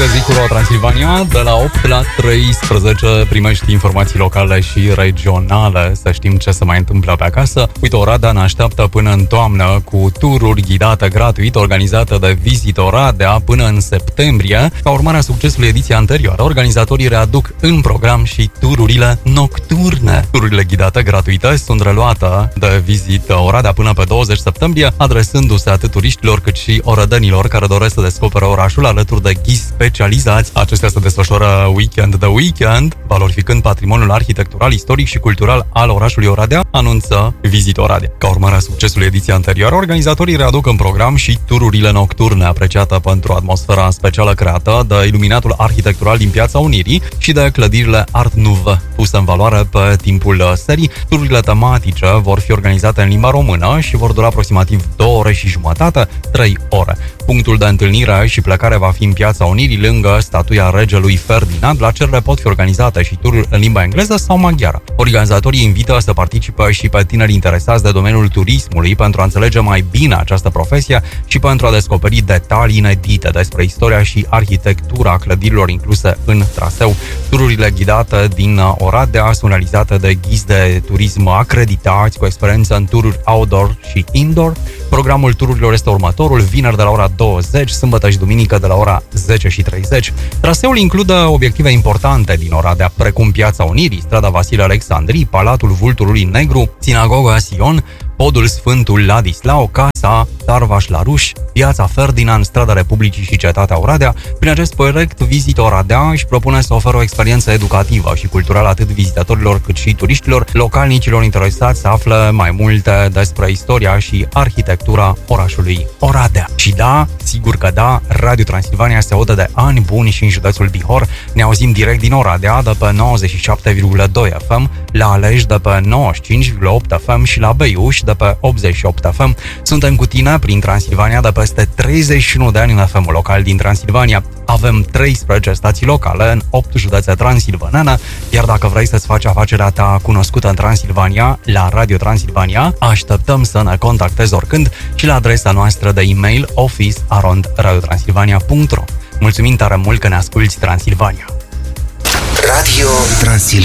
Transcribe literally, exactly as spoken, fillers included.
de zi cu Transilvania. De la opt la treisprezece primești informații locale și regionale, să știm ce se mai întâmplă pe acasă. Uite, Oradea ne așteaptă până în toamnă cu tururi ghidate gratuit organizate de Visit Oradea până în septembrie. Ca urmare a succesului ediției anterioare, organizatorii readuc în program și tururile nocturne. Tururile ghidate gratuite sunt reluate de Visit Oradea până pe douăzeci septembrie, adresându-se atât turiștilor cât și orădenilor care doresc să descopere orașul alături de ghizi specializați. Acestea se desfășoară weekend de weekend, valorificând patrimoniul arhitectural, istoric și cultural al orașului Oradea, anunță Visit Oradea. Ca urmare a succesului ediției anterioare, organizatorii readuc în program și tururile nocturne, apreciată pentru atmosfera specială creată de iluminatul arhitectural din Piața Unirii și de clădirile Art Nouveau, puse în valoare pe timpul serii. Tururile tematice vor fi organizate în limba română și vor dura aproximativ două ore și jumătate, trei ore. Punctul de întâlnire și plecare va fi în Piața Unirii, lângă statuia regelui Ferdinand. La cerere pot fi organizate și tururi în limba engleză sau maghiară. Organizatorii invită să participe și pe tineri interesați de domeniul turismului pentru a înțelege mai bine această profesie și pentru a descoperi detalii inedite despre istoria și arhitectura clădirilor incluse în traseu. Tururile ghidate din Oradea sunt realizate de ghizi de turism acreditați cu experiență în tururi outdoor și indoor. Programul tururilor este următorul: vineri de la ora douăzeci, sâmbătă și duminică de la ora zece și treizeci. Traseul include obiective importante din Oradea, precum Piața Unirii, strada Vasile Alexandrii, Palatul Vulturului Negru, Sinagoga Sion, Podul Sfântul Ladislau, Casa Tarvaș la Ruș, Piața Ferdinand, strada Republicii și Cetatea Oradea. Prin acest proiect, Visit Oradea își propune să oferă o experiență educativă și culturală atât vizitatorilor cât și turiștilor. Localnicilor interesați să afle mai multe despre istoria și arhitectura orașului Oradea. Și da, sigur că da, Radio Transilvania se audă de ani buni și în județul Bihor. Ne auzim direct din Oradea de pe nouăzeci și șapte virgulă doi F M, la Alej de pe nouăzeci și cinci virgulă opt F M și la Beiuș de pe optzeci și opt F M. Suntem cu tine prin Transilvania de peste treizeci și unu de ani în F M-ul local din Transilvania. Avem treisprezece stații locale în opt județe transilvanene, iar dacă vrei să-ți faci afacerea ta cunoscută în Transilvania, la Radio Transilvania, așteptăm să ne contactezi oricând și la adresa noastră de e-mail office arond radiotransilvania punct ro. Mulțumim tare mult că ne asculti, Transilvania! Radio Transilvania.